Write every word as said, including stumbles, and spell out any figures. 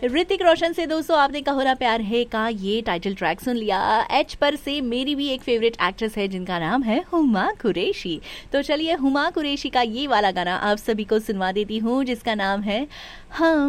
ऋतिक रोशन से दोस्तों आपने कहो ना प्यार है का ये टाइटल ट्रैक सुन लिया। एच पर से मेरी भी एक फेवरेट एक्ट्रेस है जिनका नाम है हुमा कुरैशी। तो चलिए हुमा कुरैशी का ये वाला गाना आप सभी को सुनवा देती हूँ जिसका नाम है हम